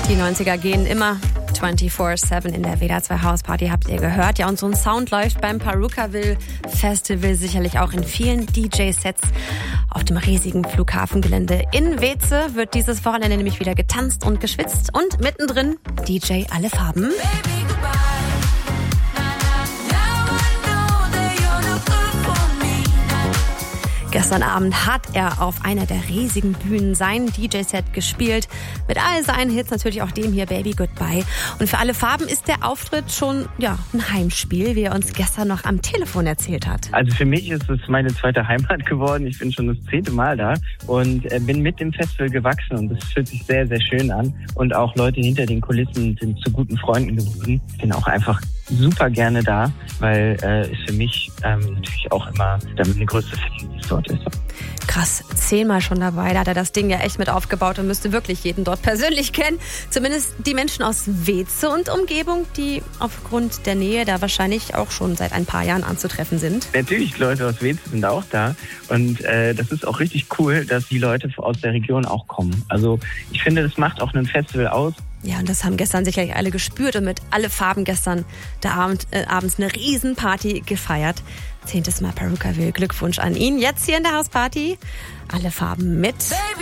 Die 90er gehen immer 24/7 in der WDR 2 Hausparty, habt ihr gehört. Ja, und so ein Sound läuft beim Purukaville Festival sicherlich auch in vielen DJ-Sets auf dem riesigen Flughafengelände. In Weeze wird dieses Wochenende nämlich wieder getanzt und geschwitzt und mittendrin DJ Alle Farben. Gestern Abend hat er auf einer der riesigen Bühnen sein DJ-Set gespielt. Mit all seinen Hits, natürlich auch dem hier Baby Goodbye. Und für Alle Farben ist der Auftritt schon ein Heimspiel, wie er uns gestern noch am Telefon erzählt hat. Also für mich ist es meine zweite Heimat geworden. Ich bin schon das 10. Mal da und bin mit dem Festival gewachsen und das fühlt sich sehr, sehr schön an. Und auch Leute hinter den Kulissen sind zu guten Freunden geworden. Ich bin auch einfach super gerne da, weil es für mich natürlich auch immer damit eine größte Verdienst dort ist. Krass, 10-mal schon dabei. Da hat er das Ding ja echt mit aufgebaut und müsste wirklich jeden dort persönlich kennen. Zumindest die Menschen aus Weeze und Umgebung, die aufgrund der Nähe da wahrscheinlich auch schon seit ein paar Jahren anzutreffen sind. Natürlich, Leute aus Weeze sind auch da und das ist auch richtig cool, dass die Leute aus der Region auch kommen. Also ich finde, das macht auch ein Festival aus. Ja, und das haben gestern sicherlich alle gespürt und mit Alle Farben gestern abends eine Riesenparty gefeiert. 10. Mal Purukaville. Glückwunsch an ihn. Jetzt hier in der Hausparty. Alle Farben mit